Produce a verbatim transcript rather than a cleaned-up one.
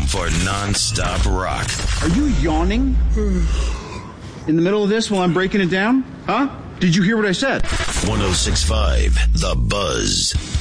home for non-stop rock. Are you yawning in the middle of this while I'm breaking it down? Huh? Did you hear what I said? one oh six point five The Buzz.